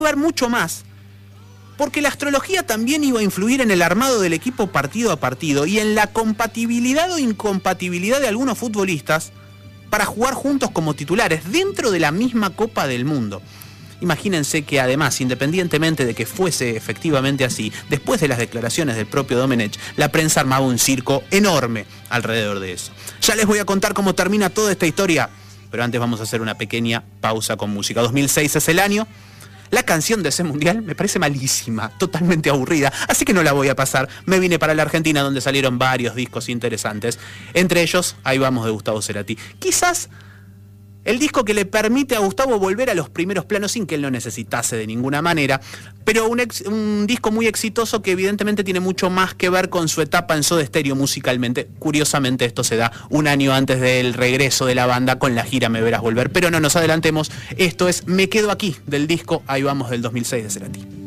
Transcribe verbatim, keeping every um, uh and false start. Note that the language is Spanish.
haber mucho más, porque la astrología también iba a influir en el armado del equipo partido a partido y en la compatibilidad o incompatibilidad de algunos futbolistas para jugar juntos como titulares dentro de la misma Copa del Mundo. Imagínense que además, independientemente de que fuese efectivamente así, después de las declaraciones del propio Domenech, la prensa armaba un circo enorme alrededor de eso. Ya les voy a contar cómo termina toda esta historia, pero antes vamos a hacer una pequeña pausa con música. dos mil seis es el año. La canción de ese mundial me parece malísima, totalmente aburrida, así que no la voy a pasar. Me vine para la Argentina, donde salieron varios discos interesantes. Entre ellos, Ahí Vamos, de Gustavo Cerati. Quizás el disco que le permite a Gustavo volver a los primeros planos sin que él lo necesitase de ninguna manera, pero un, ex, un disco muy exitoso que evidentemente tiene mucho más que ver con su etapa en Soda Stereo musicalmente. Curiosamente esto se da un año antes del regreso de la banda con la gira Me Verás Volver, pero no nos adelantemos. Esto es Me Quedo Aquí, del disco Ahí Vamos del dos mil seis de Cerati.